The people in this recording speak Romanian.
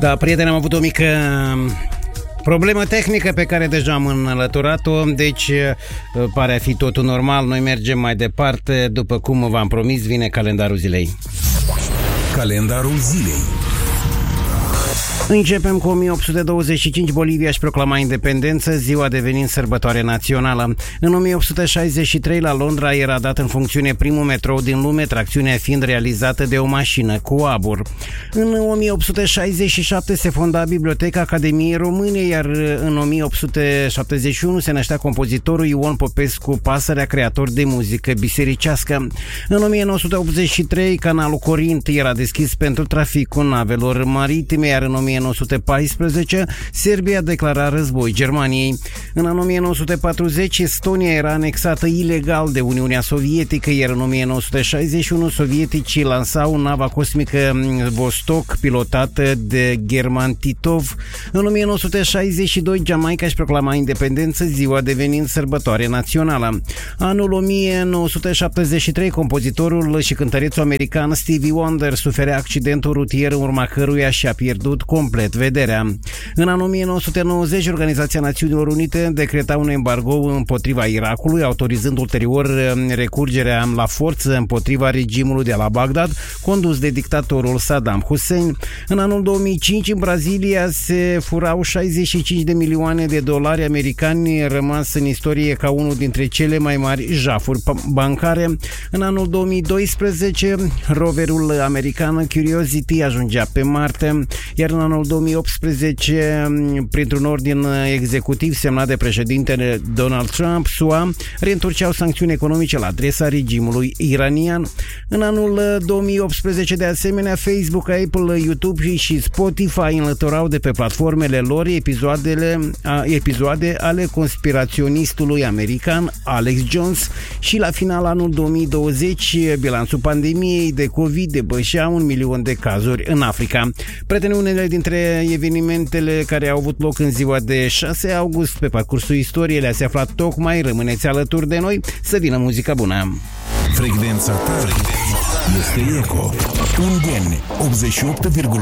Da, prieteni, am avut o mică problemă tehnică pe care deja am înlăturat-o, deci pare a fi totul normal. Noi mergem mai departe. După cum v-am promis, vine calendarul zilei. Calendarul zilei. Începem cu 1825, Bolivia își proclama independență, ziua devenind sărbătoare națională. În 1863, la Londra, era dat în funcțiune primul metrou din lume, tracțiunea fiind realizată de o mașină cu abur. În 1867 se fonda Biblioteca Academiei Române, iar în 1871 se năștea compozitorul Ion Popescu Pasărea, creator de muzică bisericească. În 1983, canalul Corint era deschis pentru traficul navelor maritime, iar în 1914, Serbia declara război Germaniei. În anul 1940, Estonia era anexată ilegal de Uniunea Sovietică, iar în 1961, sovieticii lansau nava cosmică Vostok, pilotată de German Titov. În 1962, Jamaica își proclama independență, ziua devenind sărbătoare națională. Anul 1973, compozitorul și cântărețul american Stevie Wonder suferea accidentul rutier, în urma căruia și-a pierdut complet vederea. În anul 1990, Organizația Națiunilor Unite decreta un embargo împotriva Irakului, autorizând ulterior recurgerea la forță împotriva regimului de la Bagdad, condus de dictatorul Saddam Hussein. În anul 2005, în Brazilia, se furau 65 de milioane de dolari americani, rămas în istorie ca unul dintre cele mai mari jafuri bancare. În anul 2012, roverul american Curiosity ajungea pe Marte, iar în anul 2018, printr-un ordin executiv semnat de președintele Donald Trump, SUA reîntorceau sancțiuni economice la adresa regimului iranian. În anul 2018, de asemenea, Facebook, Apple, YouTube și Spotify înlăturau de pe platformele lor episoade ale conspiraționistului american Alex Jones și la final anul 2020, bilanțul pandemiei de COVID depășea 1 milion de cazuri în Africa. Prieteni, unele dintre evenimentele care au avut loc în ziua de 6 august pe parcursul istoriei le-ați aflat tocmai. Rămâneți alături de noi, să vină muzica bună. Frecvența ta este Eco. Ungheni 88,1